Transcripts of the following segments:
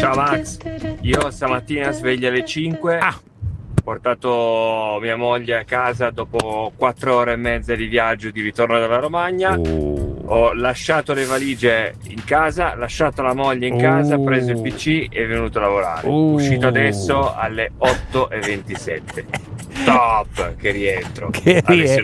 Ciao Max, io stamattina sveglia alle 5, ho portato mia moglie a casa dopo 4 ore e mezza di viaggio di ritorno dalla Romagna. Ho lasciato le valigie in casa, lasciato la moglie in casa, preso il PC e venuto a lavorare. Uscito adesso alle 8:27. Top, che rientro. Che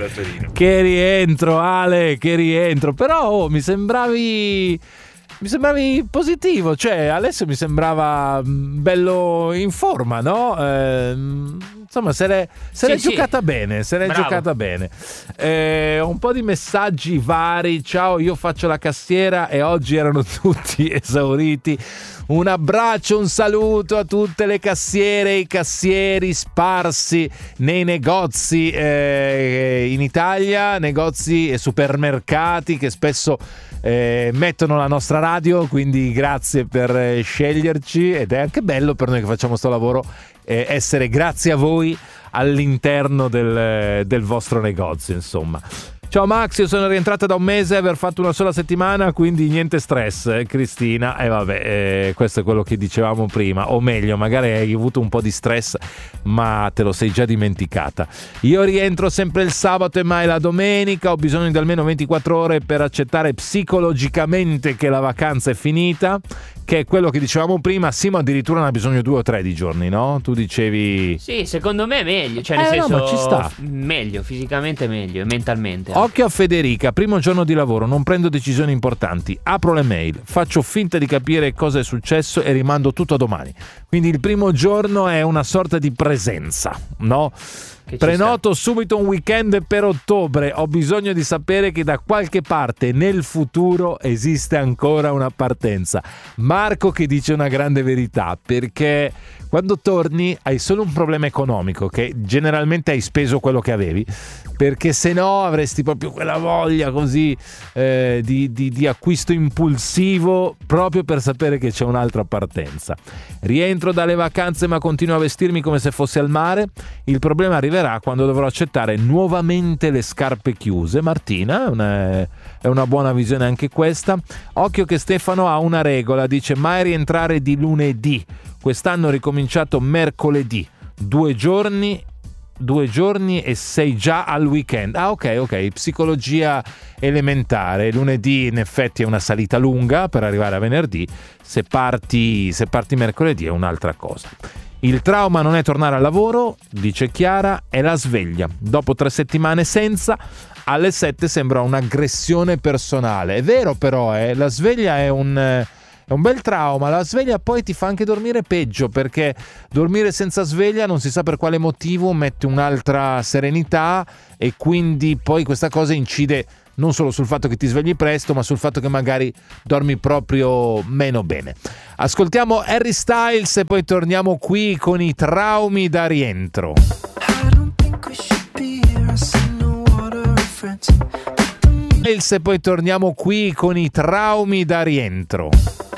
rientro, Ale, che rientro. Però mi sembravi positivo, cioè Alessio mi sembrava bello in forma, no? Insomma, se l'è giocata bene, giocata bene. Un po' di messaggi vari. Ciao, io faccio la cassiera e oggi erano tutti esauriti. Un abbraccio, un saluto a tutte le cassiere e i cassieri sparsi nei negozi in Italia, negozi e supermercati che spesso mettono la nostra radio, quindi grazie per sceglierci, ed è anche bello per noi che facciamo sto lavoro essere grazie a voi all'interno del vostro negozio, insomma. Ciao Max, io sono rientrata da un mese, aver fatto una sola settimana, quindi niente stress, Cristina. E vabbè, questo è quello che dicevamo prima, o meglio, magari hai avuto un po' di stress, ma te lo sei già dimenticata. Io rientro sempre il sabato e mai la domenica, ho bisogno di almeno 24 ore per accettare psicologicamente che la vacanza è finita, che è quello che dicevamo prima. Simo addirittura ne ha bisogno 2 o 3 di giorni, no? Tu dicevi... Sì, secondo me è meglio, cioè nel senso, no, ma ci sta. Meglio, fisicamente meglio e mentalmente. Occhio a Federica, primo giorno di lavoro, non prendo decisioni importanti, apro le mail, faccio finta di capire cosa è successo e rimando tutto a domani. Quindi il primo giorno è una sorta di presenza, no? Prenoto subito un weekend per ottobre, ho bisogno di sapere che da qualche parte nel futuro esiste ancora una partenza. Marco che dice una grande verità, perché quando torni hai solo un problema economico, che generalmente hai speso quello che avevi, perché se no avresti proprio quella voglia così di acquisto impulsivo, proprio per sapere che c'è un'altra partenza. Rientro dalle vacanze ma continuo a vestirmi come se fossi al mare, il problema arriverà quando dovrò accettare nuovamente le scarpe chiuse. Martina, è una buona visione anche questa. Occhio che Stefano ha una regola, dice mai rientrare di lunedì, quest'anno ho ricominciato mercoledì, 2 giorni e sei già al weekend. Ok, psicologia elementare. Lunedì in effetti è una salita lunga per arrivare a venerdì, se parti mercoledì è un'altra cosa. Il trauma non è tornare al lavoro, dice Chiara, è la sveglia. Dopo 3 settimane senza, alle 7 sembra un'aggressione personale. È vero però, la sveglia è un bel trauma. La sveglia poi ti fa anche dormire peggio, perché dormire senza sveglia non si sa per quale motivo mette un'altra serenità, e quindi poi questa cosa incide non solo sul fatto che ti svegli presto, ma sul fatto che magari dormi proprio meno bene. Ascoltiamo Harry Styles e poi torniamo qui con i traumi da rientro. E poi torniamo qui con i traumi da rientro.